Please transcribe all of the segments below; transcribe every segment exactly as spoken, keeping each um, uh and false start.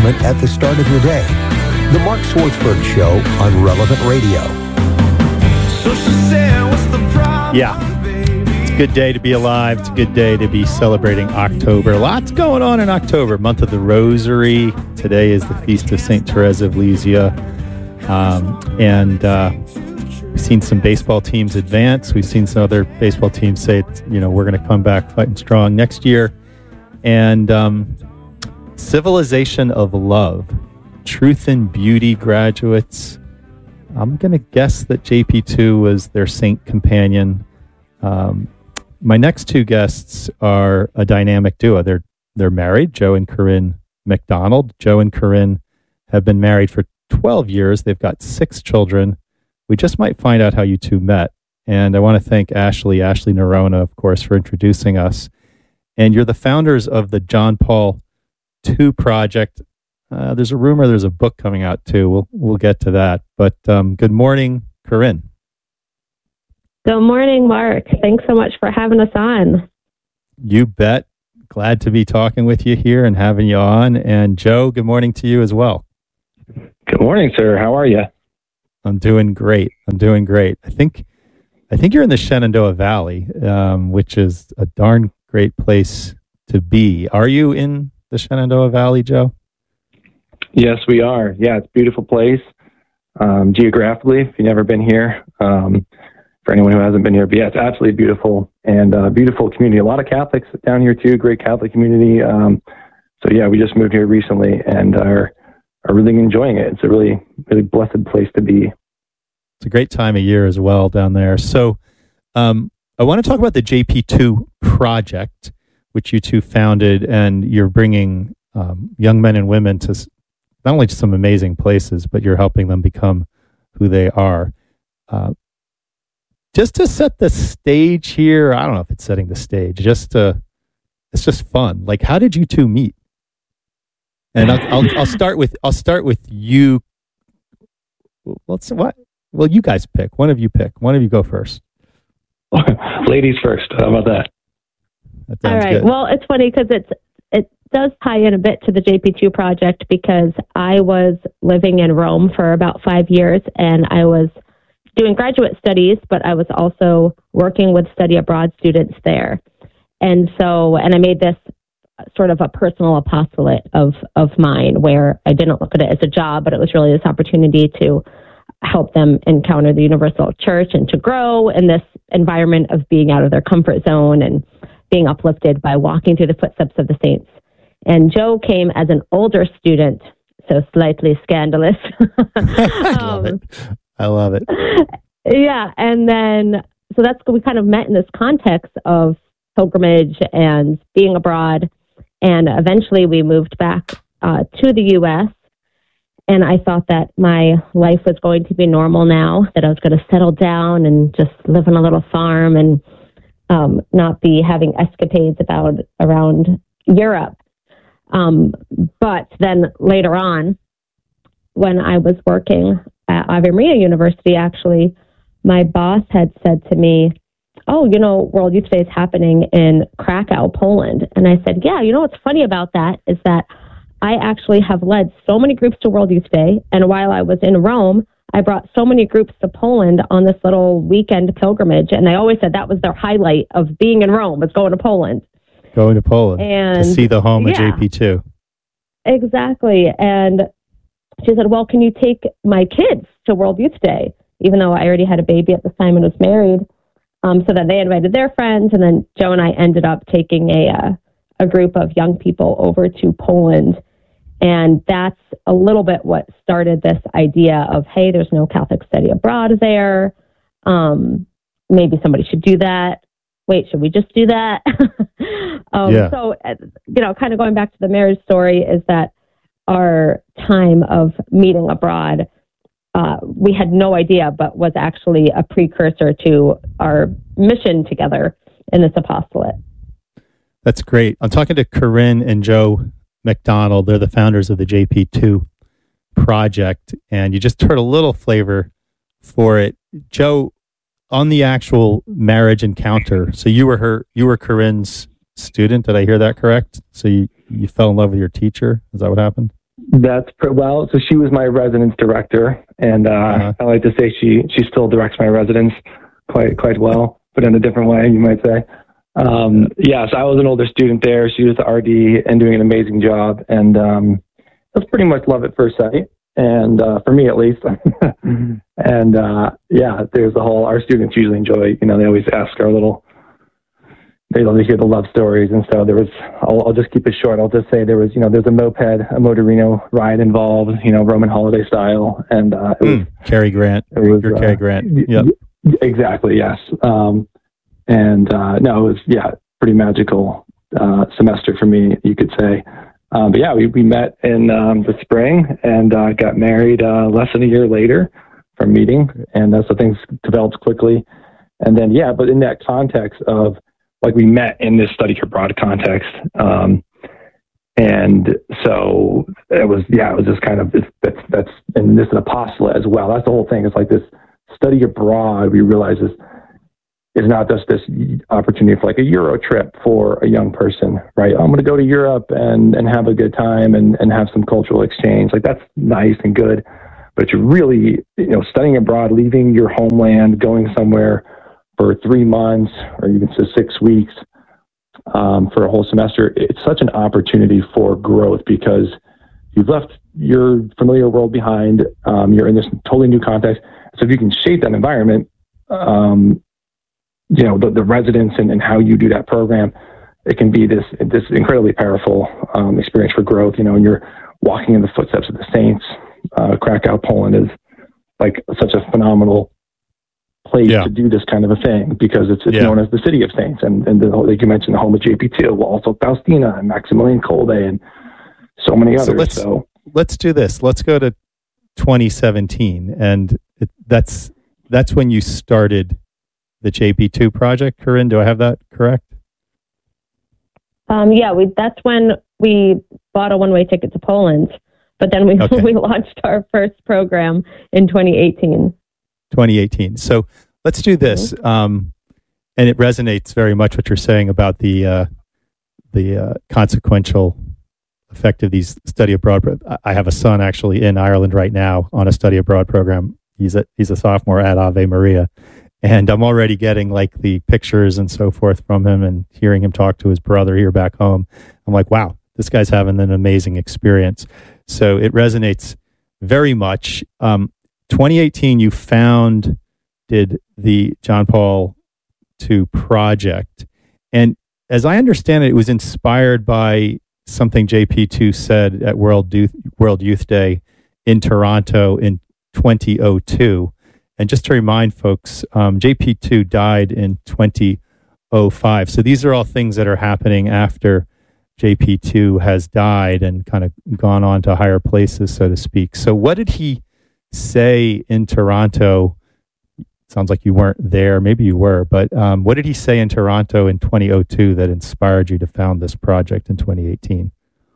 encouragement at the start of your day. The Mark Swartzberg Show on Relevant Radio. So she said, what's the problem? Yeah. It's a good day to be alive. It's a good day to be celebrating October. Lots going on in October. Month of the Rosary. Today is the feast of Saint Therese of Lisieux. Um, and uh, we've seen some baseball teams advance. We've seen some other baseball teams say, you know, we're going to come back fighting strong next year. And um, Civilization of Love. Truth and Beauty graduates. I'm going to guess that J P two was their saint companion. Um, my next two guests are a dynamic duo. They're they're married, Joe and Corinne McDonald. Joe and Corinne have been married for twelve years. They've got six children. We just might find out how you two met. And I want to thank Ashley, Ashley Nerona, of course, for introducing us. And you're the founders of the John Paul the Second Project. Uh, there's a rumor there's a book coming out too. We'll we'll get to that. But um, good morning, Corinne. Good morning, Mark. Thanks so much for having us on. You bet. Glad to be talking with you here and having you on. And Joe, good morning to you as well. Good morning, sir. How are you? I'm doing great. I'm doing great. I think I think you're in the Shenandoah Valley, um, which is a darn great place to be. Are you in the Shenandoah Valley, Joe? Yes, we are. Yeah, it's a beautiful place. Um, geographically, if you've never been here, um, for anyone who hasn't been here, but yeah, it's absolutely beautiful and uh, beautiful community. A lot of Catholics down here too, great Catholic community. Um, so yeah, we just moved here recently and are, are really enjoying it. It's a really, really blessed place to be. It's a great time of year as well down there. So um, I want to talk about the J P two Project, which you two founded, and you're bringing um, young men and women to not only to some amazing places, but you're helping them become who they are. Uh, just to set the stage here, I don't know if it's setting the stage, just to, it's just fun. Like, how did you two meet? And I'll, I'll, I'll start with, I'll start with you. Let's, what? Well, you guys pick. One of you pick. One of you go first. Ladies first. How about that? That All sounds right. good. Well, it's funny because it's, it does tie in a bit to the J P two Project because I was living in Rome for about five years and I was doing graduate studies, but I was also working with study abroad students there. And so, and I made this sort of a personal apostolate of, of mine where I didn't look at it as a job, but it was really this opportunity to help them encounter the universal church and to grow in this environment of being out of their comfort zone and being uplifted by walking through the footsteps of the saints. And Joe came as an older student, so slightly scandalous. I love it. I love it. Yeah, and then, so that's, we kind of met in this context of pilgrimage and being abroad, and eventually we moved back uh, to the U S, and I thought that my life was going to be normal now, that I was going to settle down and just live on a little farm and um, not be having escapades about around Europe. Um, but then later on, when I was working at Ave Maria University, actually, my boss had said to me, oh, you know, World Youth Day is happening in Krakow, Poland. And I said, yeah, you know what's funny about that is that I actually have led so many groups to World Youth Day. And while I was in Rome, I brought so many groups to Poland on this little weekend pilgrimage. And they always said that was their highlight of being in Rome, was going to Poland. Going to Poland and, to see the home yeah, of J P two. Exactly. And she said, well, can you take my kids to World Youth Day? Even though I already had a baby at the time and was married. Um, so then they invited their friends. And then Joe and I ended up taking a, uh, a group of young people over to Poland. And that's a little bit what started this idea of, hey, there's no Catholic study abroad there. Um, maybe somebody should do that. Wait, should we just do that? um, yeah. So, you know, kind of going back to the marriage story is that our time of meeting abroad, uh, we had no idea, but was actually a precursor to our mission together in this apostolate. That's great. I'm talking to Corinne and Joe McDonald. They're the founders of the J P two Project, and you just heard a little flavor for it. Joe, on the actual marriage encounter, so you were her, you were Corinne's student. Did I hear that correct? So you, you fell in love with your teacher? Is that what happened? That's pr- well. So she was my residence director, and uh, uh-huh. I like to say she she still directs my residence quite quite well, but in a different way, you might say. Um, yeah, so I was an older student there. She was the R D and doing an amazing job, and um, it was pretty much love at first sight, and uh, for me at least. mm-hmm. And uh, yeah, there's the whole. Our students usually enjoy. You know, they always ask our little. They love to hear the love stories, and so there was. I'll, I'll just keep it short. I'll just say there was. You know, there's a moped, a Motorino ride involved. You know, Roman holiday style, and uh, it mm, was Cary Grant. It was Your uh, Cary Grant. Yep. Exactly. Yes. Um, And, uh, no, it was, yeah, pretty magical, uh, semester for me, you could say. Um, but yeah, we, we met in, um, the spring and, uh, got married, uh, less than a year later from meeting. And uh, so things developed quickly. And then, yeah, but in that context of like we met in this study abroad context. Um, and so it was, yeah, it was just kind of, this, that's, that's, and this is an apostolate as well. That's the whole thing. It's like this study abroad, we realize is, is not just this opportunity for like a Euro trip for a young person, right? I'm going to go to Europe and, and have a good time and, and have some cultural exchange. Like that's nice and good, but you're really, you know, studying abroad, leaving your homeland, going somewhere for three months or even so six weeks um, for a whole semester. It's such an opportunity for growth because you've left your familiar world behind. Um, you're in this totally new context. So if you can shape that environment, um, you know, the, the residents and, and how you do that program, it can be this, this incredibly powerful um, experience for growth, you know, and you're walking in the footsteps of the saints. Uh, Krakow, Poland is like such a phenomenal place yeah. to do this kind of a thing because it's, it's yeah. known as the city of saints. And, and the, like you mentioned, the home of J P two, also Faustina and Maximilian Kolbe and so many others. So let's, so let's do this. Let's go to twenty seventeen. And it, that's, that's when you started the J P two project, Corinne. Do I have that correct? Um, yeah, we, that's when we bought a one-way ticket to Poland, but then we okay. we launched our first program in twenty eighteen. twenty eighteen. So let's do this. Mm-hmm. Um, and it resonates very much what you're saying about the uh, the uh, consequential effect of these study abroad. I have a son actually in Ireland right now on a study abroad program. He's a he's a sophomore at Ave Maria. And I'm already getting like the pictures and so forth from him and hearing him talk to his brother here back home. I'm like, wow, this guy's having an amazing experience. So it resonates very much. Um, twenty eighteen, you founded the John Paul the Second project. And as I understand it, it was inspired by something J P two said at World Youth, World Youth Day in Toronto in twenty oh two. And just to remind folks, um, J P two died in twenty oh five. So these are all things that are happening after J P two has died and kind of gone on to higher places, so to speak. So what did he say in Toronto? Sounds like you weren't there. Maybe you were. But um, what did he say in Toronto in twenty oh two that inspired you to found this project in twenty eighteen?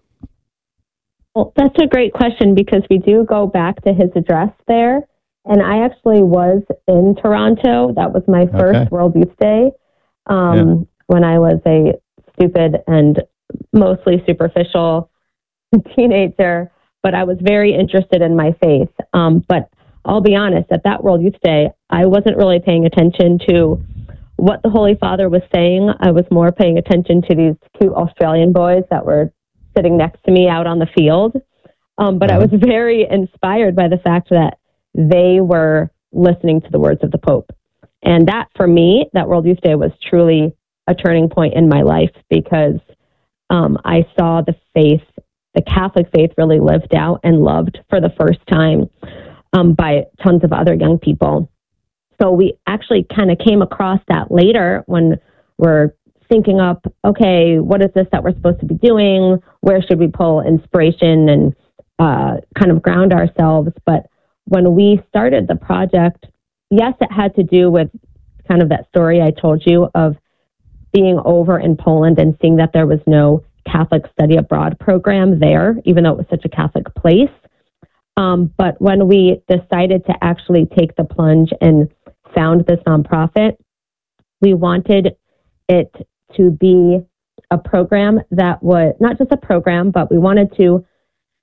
Well, that's a great question because we do go back to his address there. And I actually was in Toronto. That was my first okay. World Youth Day um, yeah. when I was a stupid and mostly superficial teenager. But I was very interested in my faith. Um, but I'll be honest, at that World Youth Day, I wasn't really paying attention to what the Holy Father was saying. I was more paying attention to these cute Australian boys that were sitting next to me out on the field. Um, but uh-huh. I was very inspired by the fact that they were listening to the words of the Pope. And that, for me, that World Youth Day was truly a turning point in my life because um, I saw the faith, the Catholic faith really lived out and loved for the first time um, by tons of other young people. So we actually kind of came across that later when we're thinking up, okay, what is this that we're supposed to be doing? Where should we pull inspiration and uh, kind of ground ourselves? But when we started the project, yes, it had to do with kind of that story I told you of being over in Poland and seeing that there was no Catholic study abroad program there, even though it was such a Catholic place. Um, but when we decided to actually take the plunge and found this nonprofit, we wanted it to be a program that would, not just a program, but we wanted to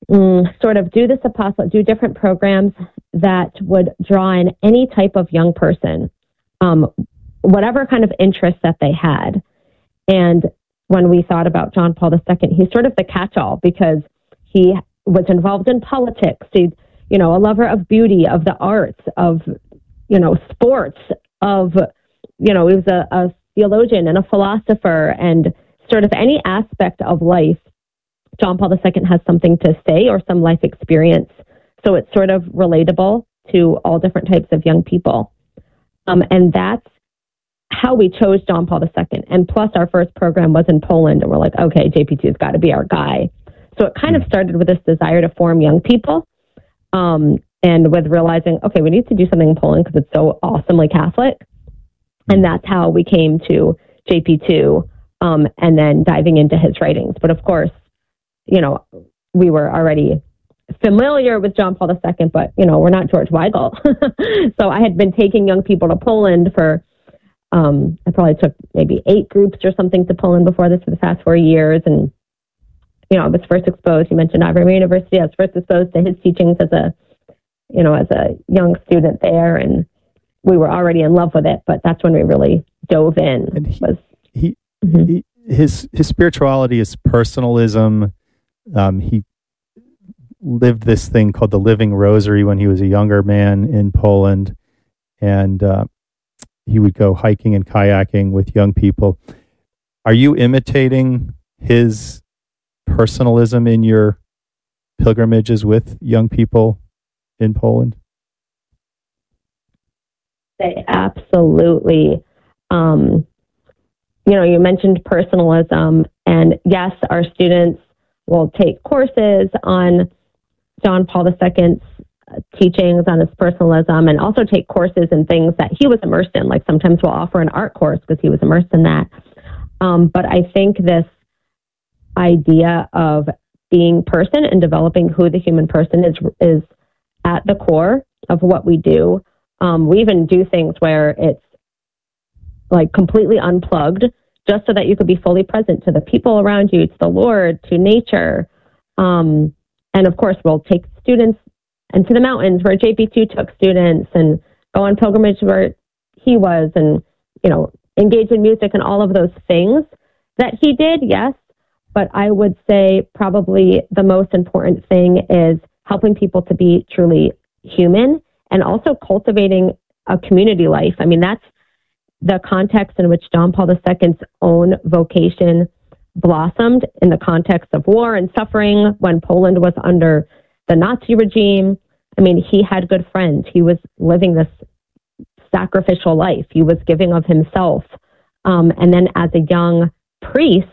mm, sort of do this apostle, do different programs that would draw in any type of young person, um, whatever kind of interest that they had. And when we thought about John Paul the Second, he's sort of the catch-all because he was involved in politics. He, you know, a lover of beauty, of the arts, of, you know, sports, of, you know, he was a, a theologian and a philosopher, and sort of any aspect of life. John Paul the Second has something to say or some life experience. So it's sort of relatable to all different types of young people. Um, and that's how we chose John Paul the Second. And plus our first program was in Poland, and we're like, okay, J P two's got to be our guy. So it kind of started with this desire to form young people, um, and with realizing, okay, we need to do something in Poland because it's so awesomely Catholic. And that's how we came to J P two, um, and then diving into his writings. But of course, you know, we were already familiar with John Paul the Second, but, you know, we're not George Weigel. So I had been taking young people to Poland for, um, I probably took maybe eight groups or something to Poland before this for the past four years. And, you know, I was first exposed, you mentioned Ave Maria University, I was first exposed to his teachings as a, you know, as a young student there. And we were already in love with it, but that's when we really dove in. And he, was, he, mm-hmm. he his, his spirituality is personalism. Um, he lived this thing called the Living Rosary when he was a younger man in Poland, and uh, he would go hiking and kayaking with young people. Are you imitating his personalism in your pilgrimages with young people in Poland? They absolutely. Um, you know, you mentioned personalism, and yes, our students will take courses on John Paul the Second's teachings on his personalism, and also take courses in things that he was immersed in. Like sometimes we'll offer an art course because he was immersed in that. Um, but I think this idea of being person and developing who the human person is is at the core of what we do. Um, we even do things where it's like completely unplugged, just so that you could be fully present to the people around you, to the Lord, to nature. Um, and of course, we'll take students into the mountains where J P two took students, and go on pilgrimage where he was, and, you know, engage in music and all of those things that he did, yes. But I would say probably the most important thing is helping people to be truly human, and also cultivating a community life. I mean, that's the context in which John Paul the Second's own vocation blossomed, in the context of war and suffering when Poland was under the Nazi regime. I mean, he had good friends. He was living this sacrificial life. He was giving of himself. Um, and then as a young priest,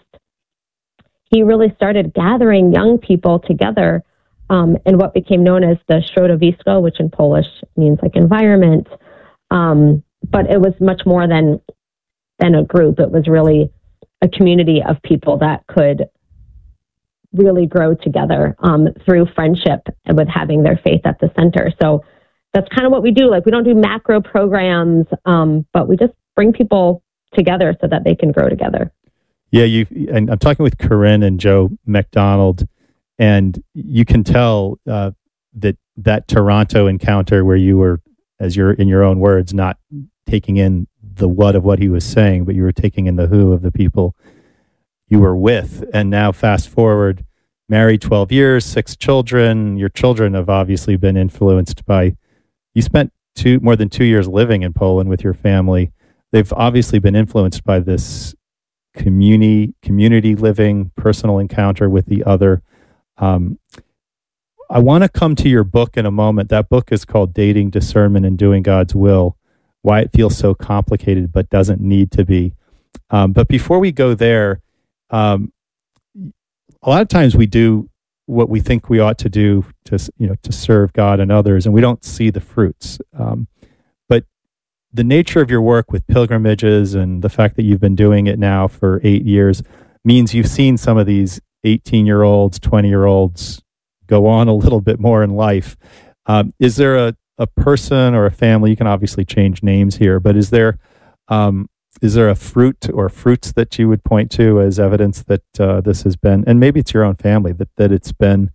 he really started gathering young people together um, in what became known as the Środowisko, which in Polish means like environment. Um, but it was much more than than a group. It was really a community of people that could really grow together um, through friendship and with having their faith at the center. So that's kind of what we do. Like, we don't do macro programs, um, but we just bring people together so that they can grow together. Yeah, you and I'm talking with Corinne and Joe McDonald, and you can tell uh, that that Toronto encounter where you were, as you're in your own words, not taking in the what of what he was saying, but you were taking in the who of the people you were with. And now fast forward, married twelve years, six children. Your children have obviously been influenced by, you spent two more than two years living in Poland with your family. They've obviously been influenced by this community, community living, personal encounter with the other. Um, I want to come to your book in a moment. That book is called Dating, Discernment, and Doing God's Will, Why It Feels So Complicated But Doesn't Need to Be. Um, but before we go there, um, a lot of times we do what we think we ought to do to, you know, to serve God and others, and we don't see the fruits. Um, but the nature of your work with pilgrimages and the fact that you've been doing it now for eight years means you've seen some of these eighteen-year-olds, twenty-year-olds go on a little bit more in life. Um, is there a, a person or a family, you can obviously change names here, but is there um, is there a fruit or fruits that you would point to as evidence that uh, this has been, and maybe it's your own family, that, that it's been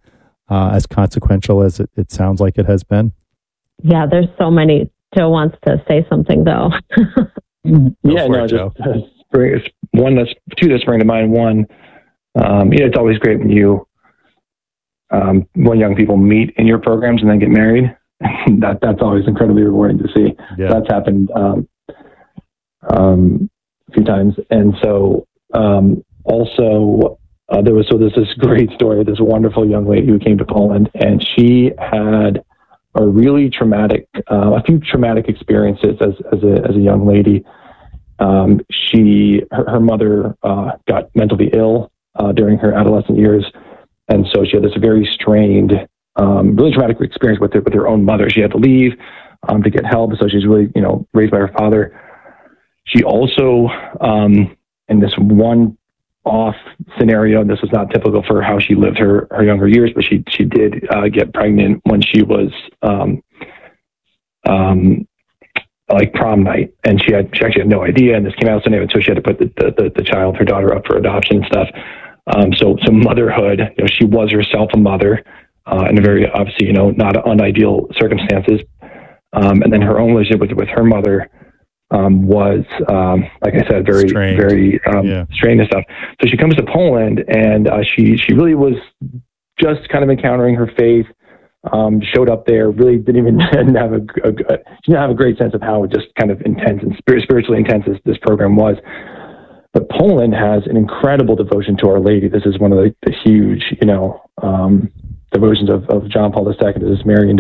uh, as consequential as it, it sounds like it has been? Yeah, there's so many. Joe wants to say something, though. Yeah, no, it, just uh, spring, one that's two that spring to mind. One, um, you know, it's always great when you um, when young people meet in your programs and then get married. that that's always incredibly rewarding to see. Yeah. That's happened um, um, a few times, and so um, also uh, there was so there's this great story of this wonderful young lady who came to Poland, and she had a really traumatic, uh, a few traumatic experiences as as a as a young lady. Um, she her, her mother uh, got mentally ill uh, during her adolescent years, and so she had this very strained, um, really traumatic experience with her, with her own mother. She had to leave um, to get help, so she's really you know raised by her father. She also, um, in this one off scenario, and this was not typical for how she lived her, her younger years, but she she did uh, get pregnant when she was um, um, like prom night, and she had she actually had no idea, and this came out Sunday, and so she had to put the the, the child, her daughter, up for adoption and stuff. Um, so so motherhood, you know, she was herself a mother uh, in a very obviously you know not unideal circumstances, um, and then her own relationship with with her mother. Um, was, um, like I said, very, Strained. very um, Yeah. strained and stuff. So she comes to Poland, and uh, she she really was just kind of encountering her faith. Um, showed up there, really didn't even didn't have a, a, a she didn't have a great sense of how just kind of intense and spirit, spiritually intense this, this program was. But Poland has an incredible devotion to Our Lady. This is one of the, the huge, you know, um, devotions of, of John Paul the Second. This is Marian